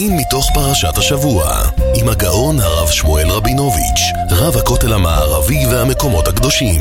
רגעים מתוך פרשת השבוע, עם הגאון הרב שמואל רבינוביץ', רב הכותל המערבי והמקומות הקדושים.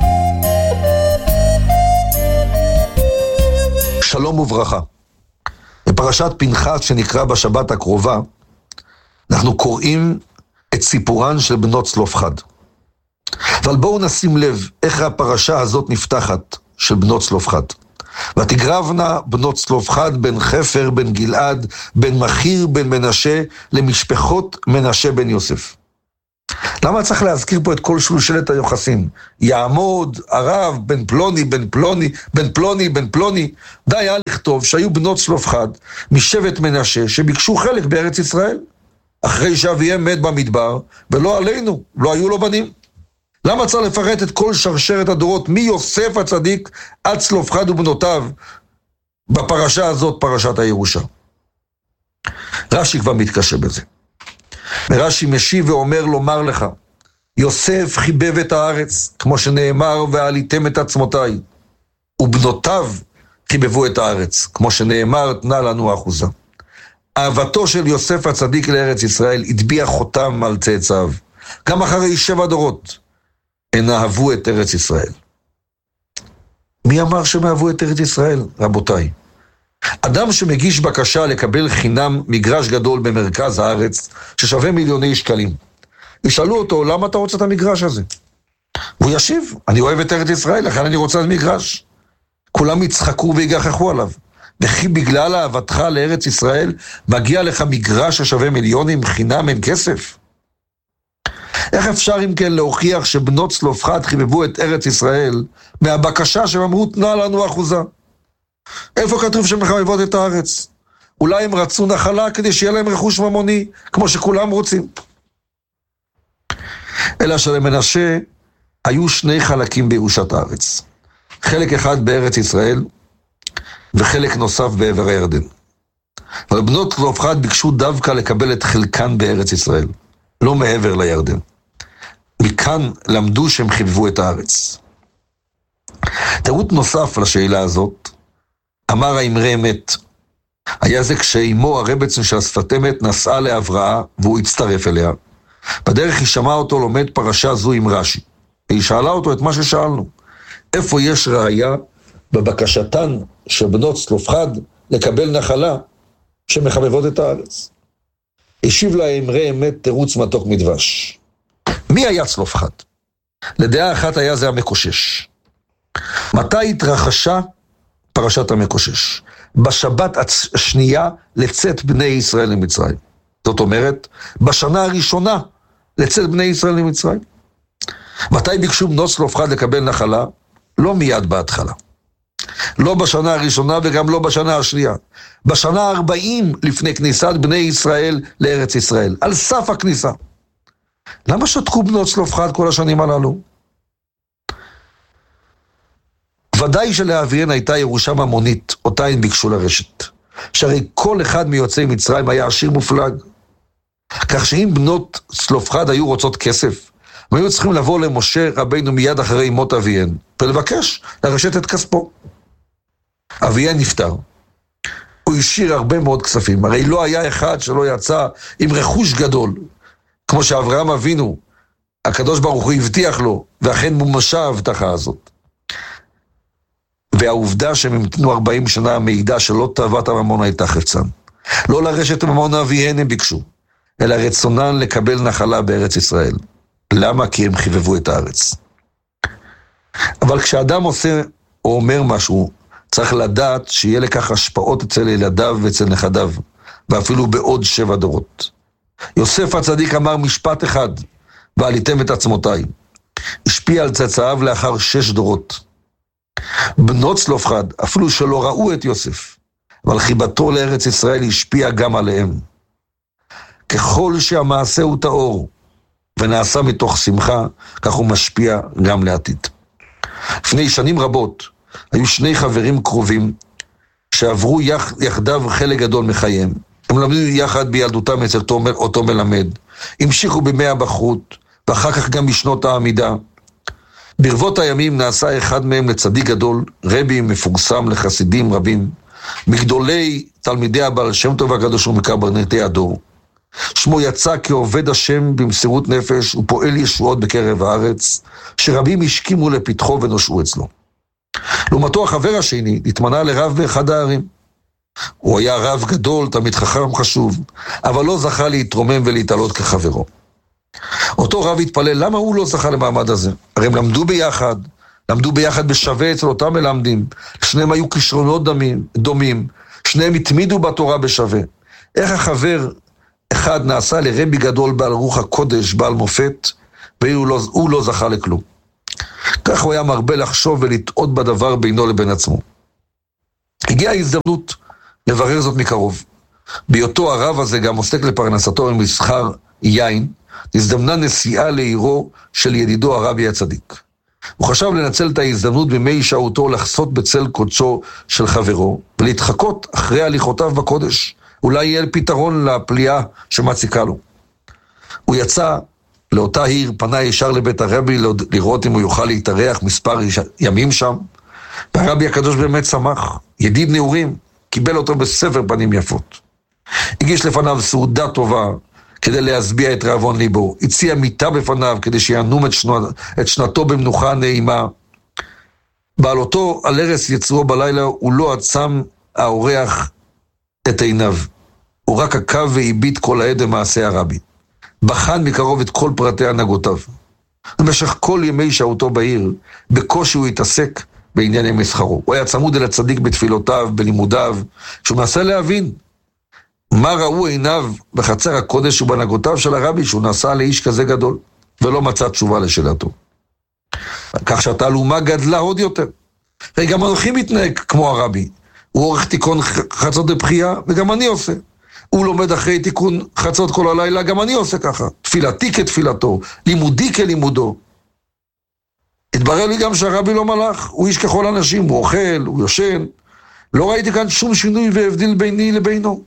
שלום וברכה. בפרשת פנחס שנקרא בשבת הקרובה, אנחנו קוראים את סיפורן של בנות צלופחד. אבל בואו נשים לב איך הפרשה הזאת נפתחת של בנות צלופחד. ותגרבנה בנות צלופחד בן חפר בן גלעד בן מחיר בן מנשה למשפחות מנשה בן יוסף. למה צריך להזכיר פה את כל שלושלת היוחסין? יעמוד, הרב, בן פלוני, בן פלוני, בן פלוני, בן פלוני. די היה לכתוב שהיו בנות צלופחד משבט מנשה שביקשו חלק בארץ ישראל, אחרי שאביהם מת במדבר, ולא עלינו, לא היו לו בנים. למה צריך לפרט את כל שרשרת הדורות, מיוסף הצדיק עד צלופחד ובנותיו, בפרשה הזאת, פרשת הירושה? רש"י כבר מתקשה בזה. ורש"י משיב ואומר לומר לך, יוסף חיבב את הארץ, כמו שנאמר, ועליתם את עצמותיי, ובנותיו חיבבו את הארץ, כמו שנאמר, תנה לנו אחוזה. אהבתו של יוסף הצדיק לארץ ישראל הטביע חותם על צאצאיו, גם אחרי 7 דורות, הן אהבו את ארץ ישראל. מי אמר שהם אהבו את ארץ ישראל? רבותיי, אדם שמגיש בקשה לקבל חינם מגרש גדול במרכז הארץ, ששווה מיליוני שקלים, ישאלו אותו, למה אתה רוצה את המגרש הזה? והוא ישיב, אני אוהב את ארץ ישראל, לכן אני רוצה את מגרש. כולם יצחקו ויגחכו עליו. וכי בגלל אהבתך לארץ ישראל, מגיע לך מגרש ששווה מיליונים חינם, אין כסף? איך אפשר אם כן להוכיח שבנות צלופחד חיבבו את ארץ ישראל מהבקשה שהם אמרו תנה לנו אחוזה? איפה כתוב שהם מחבבות את הארץ? אולי הם רצו נחלה כדי שיהיה להם רכוש ממוני, כמו שכולם רוצים. אלא שלמנשה היו 2 חלקים בירושת הארץ. חלק אחד בארץ ישראל, וחלק נוסף בעבר הירדן. אבל בנות צלופחד ביקשו דווקא לקבל את חלקן בארץ ישראל, לא מעבר לירדן. מכאן למדו שהם חיבבו את הארץ. תירוץ נוסף לשאלה הזאת, אמר האמרי אמת, היה זה כשאימו הרבצן של השפת אמת נסעה להבראה והוא הצטרף אליה. בדרך היא שמעה אותו לומד פרשה זו עם רש"י. היא שאלה אותו את מה ששאלנו, איפה יש ראיה בבקשתן של בנות צלופחד לקבל נחלה שמחבבות את הארץ? השיב לה האמרי אמת תירוץ מתוק מדבש. מי היה צלופחד? לדעה אחת היה זה המקושש. מתי התרחשה פרשת המקושש? בשבת השנייה לצאת בני ישראל למצרים. זאת אומרת, בשנה הראשונה לצאת בני ישראל למצרים. מתי ביקשו בנות צלופחד לקבל נחלה? לא מיד בהתחלה. לא בשנה הראשונה וגם לא בשנה השנייה. בשנה 40 לפני כניסת בני ישראל לארץ ישראל. על סף הכניסה. למה שתקו בנות צלופחד כל השנים הללו? ודאי שלאביהן הייתה ירושה ממונית, אותה הן ביקשו לרשת. שהרי כל אחד מיוצאי מצרים היה עשיר מופלג. כך שאם בנות צלופחד היו רוצות כסף, הם היו צריכים לבוא למשה רבינו מיד אחרי מות אביהן, ולבקש לרשת את כספו. אביהן נפטר. הוא השאיר הרבה מאוד כספים. הרי לא היה אחד שלא יצא עם רכוש גדול. כמו שאברהם אבינו, הקדוש ברוך הוא הבטיח לו, ואכן מומשה ההבטחה הזאת. והעובדה שהם המתינו 40 שנה מעידה שלא תאוות הממון הייתה חפצן. לא לרשת ממון אביהן הם ביקשו, אלא רצונן לקבל נחלה בארץ ישראל. למה? כי הם חיבבו את הארץ. אבל כשאדם עושה או אומר משהו, צריך לדעת שיהיה לכך השפעות אצל ילדיו ואצל נכדיו, ואפילו בעוד 7 דורות. יוסף הצדיק אמר משפט אחד, ועליתם את עצמותיי. השפיע על צאצאיו לאחר 6 דורות. בנות צלופחד, אפילו שלא ראו את יוסף, אבל חיבתו לארץ ישראל השפיע גם עליהם. ככל שהמעשה הוא טהור, ונעשה מתוך שמחה, כך הוא משפיע גם לעתיד. לפני שנים רבות, היו 2 חברים קרובים, שעברו יחדיו חלק גדול מחייהם. הם למדו יחד בילדותם אצל אותו מלמד, המשיכו בימי הבחרות, ואחר כך גם בשנות העמידה. ברבות הימים נעשה אחד מהם לצדיק גדול, רבי מפורסם לחסידים רבים, מגדולי תלמידי הבעל שם טוב הקדוש ומקברניטי הדור. שמו יצא כעובד השם במסירות נפש ופועל ישועות בקרב הארץ, שרבים השכימו לפתחו ונושעו אצלו. לעומתו החבר השני התמנה לרב באחד הערים. הוא היה רב גדול, תלמיד חכם חשוב, אבל לא זכה להתרומם ולהתעלות כחברו. אותו רב התפלל, למה הוא לא זכה למעמד הזה? הרי הם למדו ביחד בשווה אצל אותם מלמדים, שניהם היו כישרונות דומים, שניהם התמידו בתורה בשווה. איך החבר אחד נעשה לרבי גדול בעל רוח הקודש, בעל מופת, והוא לא זכה לכלום. כך הוא היה מרבה לחשוב ולטעות בדבר בינו לבין עצמו. הגיעה ההזדמנות לברר זאת מקרוב. בהיותו הרב הזה גם עוסק לפרנסתו במסחר יין, הזדמנה נסיעה לעירו של ידידו הרבי הצדיק. הוא חשב לנצל את ההזדמנות בימי שעותו לחסות בצל קודשו של חברו, ולהתחקות אחרי הליכותיו בקודש. אולי יהיה פתרון לפליאה שמציקה לו. הוא יצא לאותה עיר, פנה ישר לבית הרבי לראות אם הוא יוכל להתארח מספר ימים שם, והרבי הקדוש באמת שמח, ידיד נעורים, קיבל אותו בסבר פנים יפות. הגיש לפניו סעודה טובה כדי להשביע את רעבון ליבו, הציע מיטה בפניו כדי שינום את שנתו במנוחה נעימה. בעלותו על ערש יצרו בלילה, הוא לא עצם האורח את עיניו, הוא רק עקב והביט כל העד במעשה הרבי. בחן מקרוב את כל פרטי הנהגותיו. במשך כל ימי שהותו בעיר, בקושי הוא התעסק בענייני מסחרו. הוא היה צמוד אל הצדיק בתפילותיו, בלימודיו, שהוא מנסה להבין מה ראו עיניו בחצר הקודש ובנהגותיו של הרבי, שהוא נעשה לאיש כזה גדול, ולא מצא תשובה לשאלתו. כך שהתעלומה גדלה עוד יותר. וגם אנוכי מתנהג כמו הרבי. הוא עורך תיקון חצות לבחייה, וגם אני עושה. הוא לומד אחרי תיקון חצות כל הלילה, גם אני עושה ככה. תפילתי כתפילתו, לימודי כלימודו. התברר לי גם שהרבי לא מלאך, הוא איש ככל אנשים, הוא אוכל, הוא יושן. לא ראיתי כאן שום שינוי והבדיל ביני לבינו.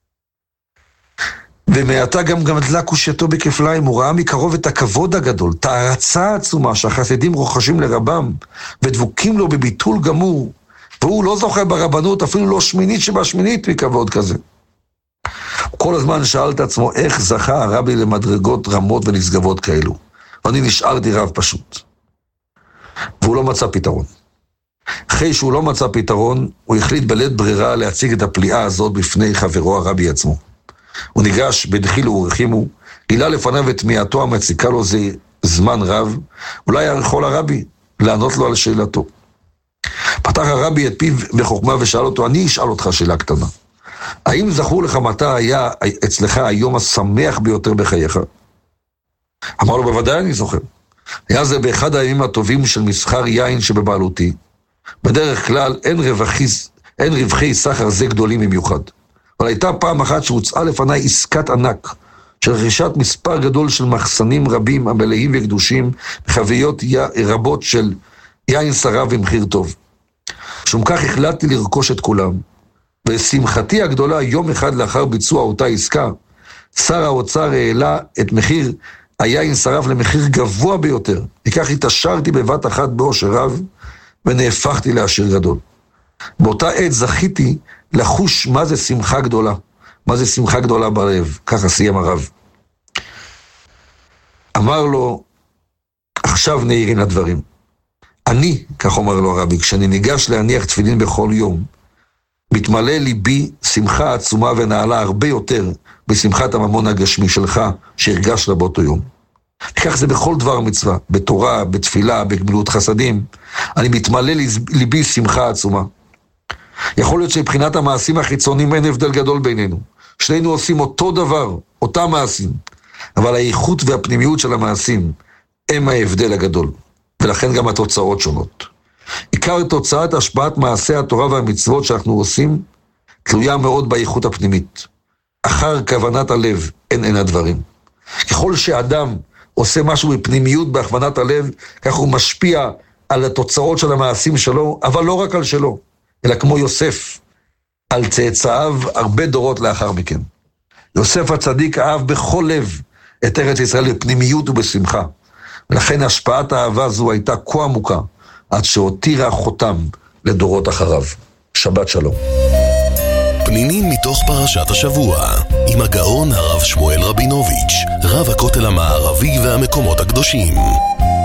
ומעתה גם גדלה קושייתו בכפליים, הוא ראה מקרוב את הכבוד הגדול, את ההרצה העצומה שהחסידים רוחשים לרבם, ודבוקים לו בביטול גמור, והוא לא זוכה ברבנות, אפילו לא שמינית שבשמינית מכבוד כזה. הוא כל הזמן שאל את עצמו איך זכה הרבי למדרגות רמות ונשגבות כאלו. ואני נשארתי רב פשוט. והוא לא מצא פתרון. אחרי שהוא לא מצא פתרון, הוא החליט בלית ברירה להציג את הפליאה הזאת בפני חברו הרבי עצמו. הוא ניגש בדחילו ורחימו, גילה לפניו את תמיהתו המציקה לו זה זמן רב, אולי יכול הרבי לענות לו על שאלתו. פתח הרבי את פיו בחוכמה ושאל אותו, אני אשאל אותך שאלה קטנה. האם זכור לך מתי היה אצלך היום השמח ביותר בחייך? אמר לו, בוודאי אני זוכר. היה זה באחד הימים הטובים של מסחר יין שבבעלותי. בדרך כלל אין רווחי סחר זה גדולים במיוחד. אבל הייתה פעם אחת שהוצאה לפניי עסקת ענק, של רכישת מספר גדול של מחסנים רבים המלאים וקדושים, בחביות רבות של יין שרה ומחיר טוב. שום כך החלטתי לרכוש את כולם, ושמחתי הגדולה יום אחד לאחר ביצוע אותה עסקה, שר האוצר העלה את מחיר היין שרף למחיר גבוה ביותר, וכך התעשרתי בבת אחת באושר רב, ונהפכתי לעשיר גדול. באותה עת זכיתי לחוש מה זה שמחה גדולה, מה זה שמחה גדולה בלב, ככה סיים הרב. אמר לו, עכשיו נעירים הדברים. אני, כך אומר לו הרבי, כשאני ניגש להניח תפילין בכל יום, מתמלא ליבי שמחה עצומה ונעלה הרבה יותר בשמחת הממון הגשמי שלך שהרגש לה באותו יום. וכך זה בכל דבר מצווה, בתורה, בתפילה, בגמילות חסדים. אני מתמלא ליבי שמחה עצומה. יכול להיות שבחינת המעשים החיצוניים אין הבדל גדול בינינו. שנינו עושים אותו דבר, אותם מעשים, אבל האיכות והפנימיות של המעשים הם ההבדל הגדול, ולכן גם התוצאות שונות. עיקר תוצאת השפעת מעשי התורה והמצוות שאנחנו עושים תלויה מאוד באיכות הפנימית. אחר כוונת הלב אין הדברים. ככל שאדם עושה משהו בפנימיות בהכוונת הלב, כך הוא משפיע על התוצאות של המעשים שלו, אבל לא רק על שלו, אלא כמו יוסף, על צאצאיו הרבה דורות לאחר מכן. יוסף הצדיק אהב בכל לב את ארץ ישראל בפנימיות ובשמחה, ולכן השפעת האהבה זו הייתה כה עמוקה, עד שהותירה חותם לדורות אחריו. שבת שלום. פנינים מתוך פרשת השבוע, עם הגאון הרב שמואל רבינוביץ', רב הכותל המערבי והמקומות הקדושים.